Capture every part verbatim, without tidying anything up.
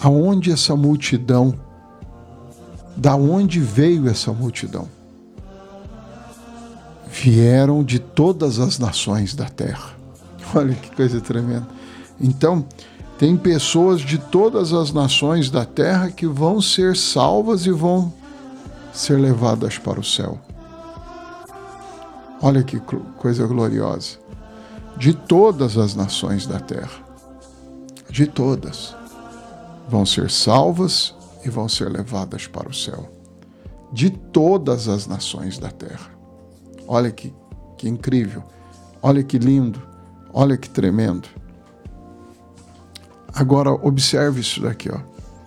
aonde essa multidão, da onde veio essa multidão? Vieram de todas as nações da terra. Olha que coisa tremenda. Então, tem pessoas de todas as nações da terra que vão ser salvas e vão ser levadas para o céu. Olha que coisa gloriosa. De todas as nações da terra. De todas. Vão ser salvas e vão ser levadas para o céu. De todas as nações da terra. Olha que, que incrível. Olha que lindo. Olha que tremendo. Agora, observe isso daqui, ó.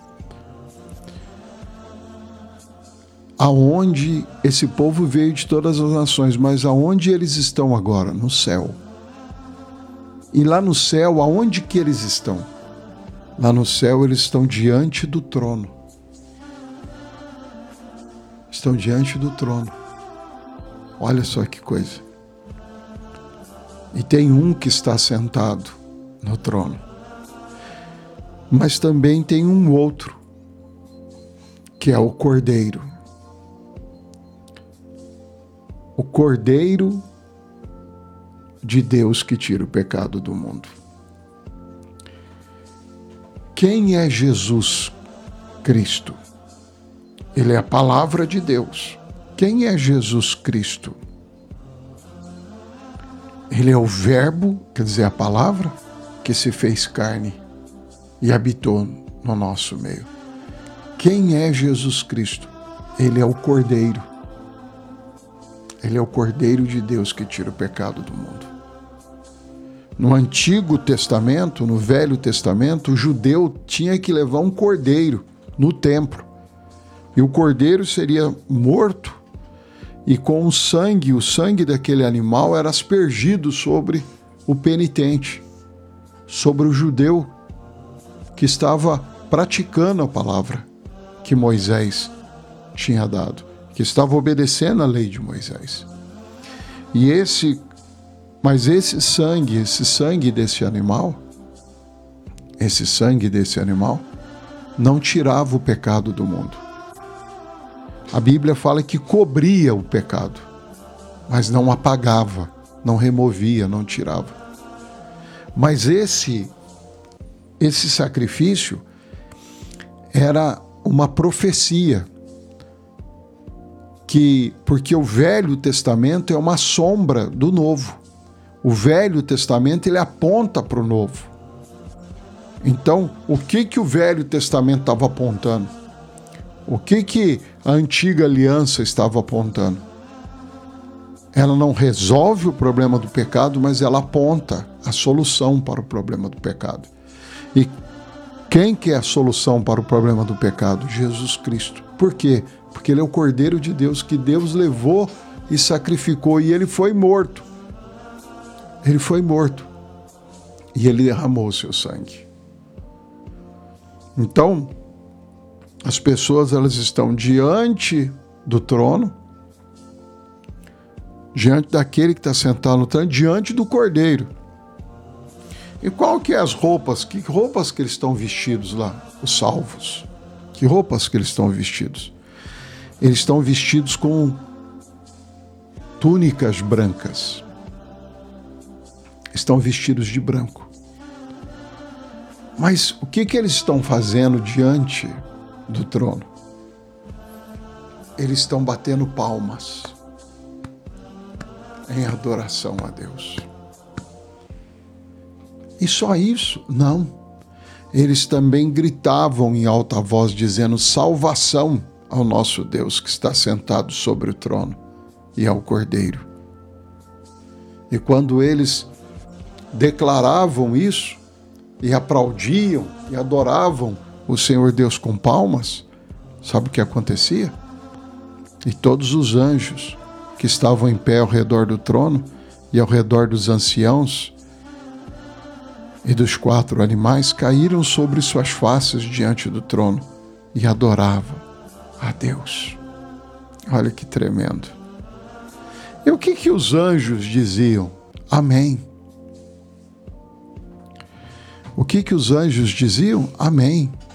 Aonde esse povo veio de todas as nações, mas aonde eles estão agora? No céu. E lá no céu, aonde que eles estão? Lá no céu, eles estão diante do trono. Estão diante do trono. Olha só que coisa. E tem um que está sentado no trono. Mas também tem um outro, que é o Cordeiro. O Cordeiro de Deus que tira o pecado do mundo. Quem é Jesus Cristo? Ele é a palavra de Deus. Quem é Jesus Cristo? Ele é o Verbo, quer dizer, a palavra, que se fez carne e habitou no nosso meio. Quem é Jesus Cristo? Ele é o Cordeiro. Ele é o Cordeiro de Deus que tira o pecado do mundo. No Antigo Testamento, no Velho Testamento, o judeu tinha que levar um cordeiro no templo. E o cordeiro seria morto e com o sangue, o sangue daquele animal era aspergido sobre o penitente, sobre o judeu que estava praticando a palavra que Moisés tinha dado, que estava obedecendo a lei de Moisés. E esse, mas esse sangue, esse sangue desse animal, esse sangue desse animal, não tirava o pecado do mundo. A Bíblia fala que cobria o pecado, mas não apagava, não removia, não tirava. Mas esse, esse sacrifício era uma profecia, que, porque o Velho Testamento é uma sombra do Novo. O Velho Testamento ele aponta para o Novo. Então, o que, que o Velho Testamento estava apontando? O que, que a antiga aliança estava apontando? Ela não resolve o problema do pecado, mas ela aponta a solução para o problema do pecado. E quem que é a solução para o problema do pecado? Jesus Cristo. Por quê? Porque ele é o Cordeiro de Deus, que Deus levou e sacrificou, e ele foi morto. Ele foi morto. E ele derramou o seu sangue. Então, as pessoas elas estão diante do trono, diante daquele que está sentado no trono, diante do Cordeiro. E qual que é as roupas? Que roupas que eles estão vestidos lá? Os salvos. Que roupas que eles estão vestidos? Eles estão vestidos com túnicas brancas. Estão vestidos de branco. Mas o que que eles estão fazendo diante do trono? Eles estão batendo palmas em adoração a Deus. E só isso? Não. Eles também gritavam em alta voz, dizendo: salvação ao nosso Deus que está sentado sobre o trono e ao Cordeiro. E quando eles declaravam isso, e aplaudiam, e adoravam o Senhor Deus com palmas, sabe o que acontecia? E todos os anjos que estavam em pé ao redor do trono e ao redor dos anciãos e dos quatro animais caíram sobre suas faces diante do trono e adoravam a Deus. Olha que tremendo. E o que que os anjos diziam? Amém. O que que os anjos diziam? Amém.